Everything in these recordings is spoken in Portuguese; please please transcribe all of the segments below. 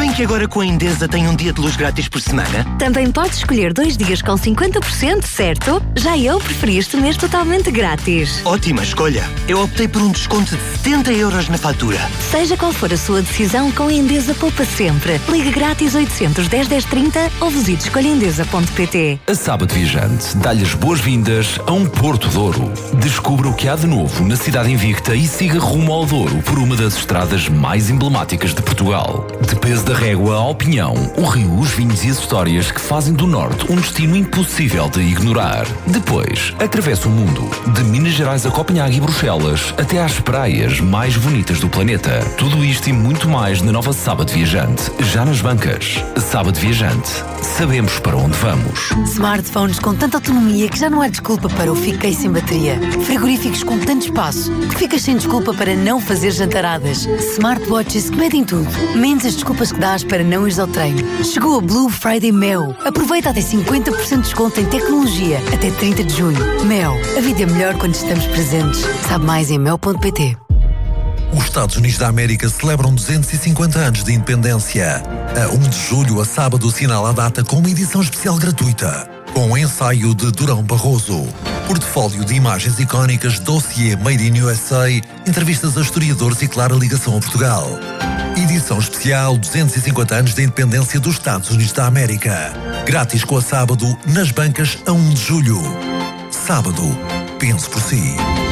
Sabem que agora com a Endesa tem um dia de luz grátis por semana? Também podes escolher 2 dias com 50%, certo? Já eu preferi este mês totalmente grátis. Ótima escolha. Eu optei por um desconto de 70 € na fatura. Seja qual for a sua decisão, com a Endesa poupa sempre. Ligue grátis 810 1030 ou visite escolhaendesa.pt. A Sábado Viajante dá-lhe as boas-vindas a um Porto Douro. Descubra o que há de novo na cidade invicta e siga rumo ao Douro por uma das estradas mais emblemáticas de Portugal. De Peso da Régua ao Pinhão, o rio, os vinhos e as histórias que fazem do Norte um destino impossível de ignorar. Depois, atravessa o mundo, de Minas Gerais a Copenhague e Bruxelas, até às praias mais bonitas do planeta. Tudo isto e muito mais na nova Sábado Viajante, já nas bancas. Sábado Viajante. Sabemos para onde vamos. Smartphones com tanta autonomia que já não há desculpa para o fiquei sem bateria. Frigoríficos com tanto espaço que ficas sem desculpa para não fazer jantaradas. Smartwatches que medem tudo, menos as desculpas que dás para não ires ao treino. Chegou a Blue Friday Mel. Aproveita até 50% de desconto em tecnologia até 30 de junho. Mel. A vida é melhor quando estamos presentes. Sabe mais em mel.pt. Os Estados Unidos da América celebram 250 anos de independência. A 1 de julho, a sábado, assinala a data com uma edição especial gratuita, com um ensaio de Durão Barroso, portfólio de imagens icónicas, dossiê Made in USA, entrevistas a historiadores e clara ligação a Portugal. Edição especial 250 anos de independência dos Estados Unidos da América. Grátis com a sábado, nas bancas a 1 de julho. Sábado, pense por si.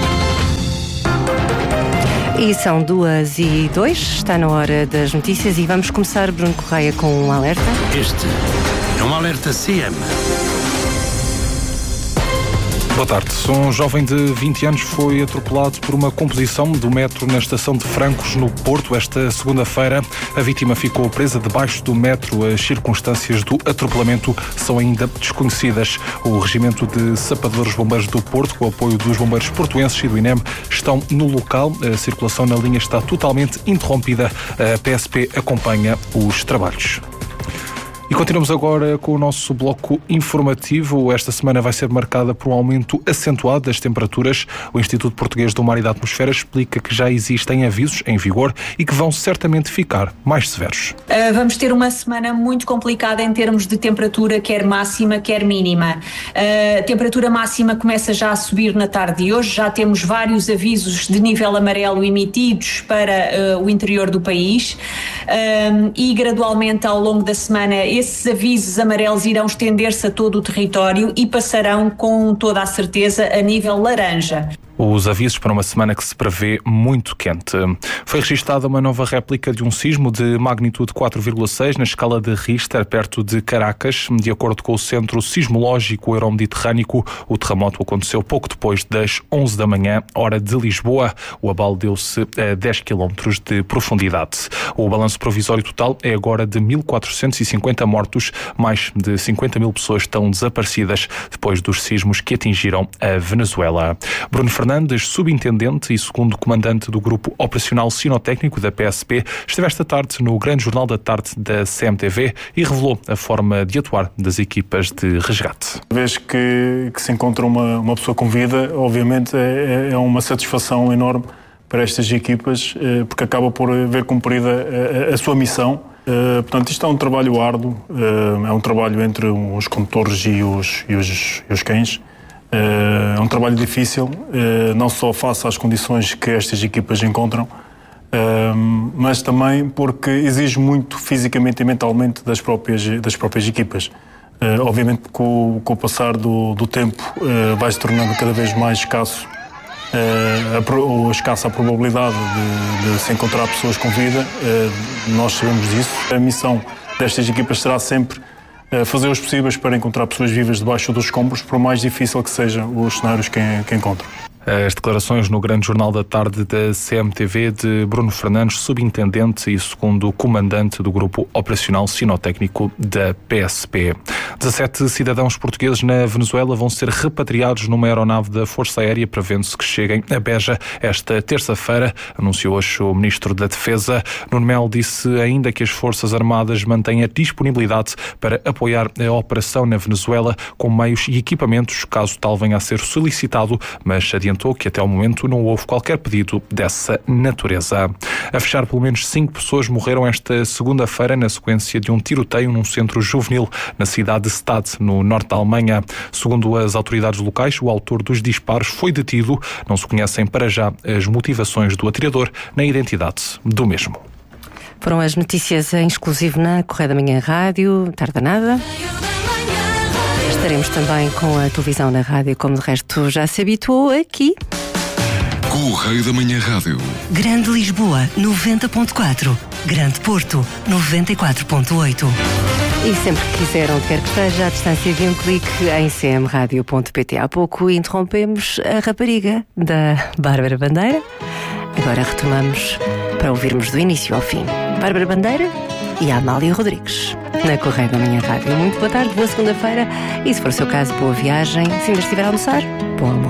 E são 2:02, está na hora das notícias e vamos começar, Bruno Correia, com um alerta. Este é um alerta CM. Boa tarde. Um jovem de 20 anos foi atropelado por uma composição do metro na estação de Francos, no Porto, esta segunda-feira. A vítima ficou presa debaixo do metro. As circunstâncias do atropelamento são ainda desconhecidas. O Regimento de Sapadores Bombeiros do Porto, com o apoio dos bombeiros portuenses e do INEM, estão no local. A circulação na linha está totalmente interrompida. A PSP acompanha os trabalhos. E continuamos agora com o nosso bloco informativo. Esta semana vai ser marcada por um aumento acentuado das temperaturas. O Instituto Português do Mar e da Atmosfera explica que já existem avisos em vigor e que vão certamente ficar mais severos. Vamos ter uma semana muito complicada em termos de temperatura, quer máxima, quer mínima. A temperatura máxima começa já a subir na tarde de hoje. Já temos vários avisos de nível amarelo emitidos para o interior do país e gradualmente ao longo da semana esses avisos amarelos irão estender-se a todo o território e passarão com toda a certeza a nível laranja. Os avisos para uma semana que se prevê muito quente. Foi registada uma nova réplica de um sismo de magnitude 4,6 na escala de Richter, perto de Caracas. De acordo com o Centro Sismológico Euromediterrâneo, o terremoto aconteceu pouco depois das 11 da manhã, hora de Lisboa. O abalo deu-se a 10 km de profundidade. O balanço provisório total é agora de 1.450 mortos. Mais de 50 mil pessoas estão desaparecidas depois dos sismos que atingiram a Venezuela. Bruno Fernandes, subintendente e segundo comandante do Grupo Operacional Sinotécnico da PSP, esteve esta tarde no Grande Jornal da Tarde da CMTV e revelou a forma de atuar das equipas de resgate. Uma vez que se encontra uma pessoa com vida, obviamente é uma satisfação enorme para estas equipas, porque acaba por ver cumprida a sua missão. Portanto, isto é um trabalho árduo, é um trabalho entre os condutores e os cães. É um trabalho difícil, não só face às condições que estas equipas encontram, mas também porque exige muito fisicamente e mentalmente das próprias equipas. Obviamente, com o passar do tempo, vai se tornando cada vez mais escassa a probabilidade de se encontrar pessoas com vida. Nós sabemos disso. A missão destas equipas será sempre fazer os possíveis para encontrar pessoas vivas debaixo dos escombros, por mais difícil que sejam os cenários que encontram. As declarações no Grande Jornal da Tarde da CMTV de Bruno Fernandes, subintendente e segundo comandante do Grupo Operacional Sinotécnico da PSP. 17 cidadãos portugueses na Venezuela vão ser repatriados numa aeronave da Força Aérea, prevendo-se que cheguem a Beja esta terça-feira, anunciou hoje o Ministro da Defesa. Nuno Melo disse ainda que as Forças Armadas mantêm a disponibilidade para apoiar a operação na Venezuela com meios e equipamentos, caso tal venha a ser solicitado, mas adiantou salientou que até ao momento não houve qualquer pedido dessa natureza. A fechar, pelo menos 5 pessoas morreram esta segunda-feira na sequência de um tiroteio num centro juvenil na cidade de Stade, no norte da Alemanha. Segundo as autoridades locais, o autor dos disparos foi detido. Não se conhecem para já as motivações do atirador nem a identidade do mesmo. Foram as notícias em exclusivo na Correio da Manhã Rádio. Tarda nada. Estaremos também com a televisão na rádio, como de resto já se habituou aqui. Correio da Manhã Rádio. Grande Lisboa, 90.4. Grande Porto, 94.8. E sempre que quiser, onde quer que esteja, à distância de um clique em cmradio.pt. Há pouco interrompemos a rapariga da Bárbara Bandeira. Agora retomamos para ouvirmos do início ao fim. Bárbara Bandeira e a Amália Rodrigues, na Correio da Manhã Rádio. Muito boa tarde, boa segunda-feira e, se for o seu caso, boa viagem. Se ainda estiver a almoçar, bom almoço.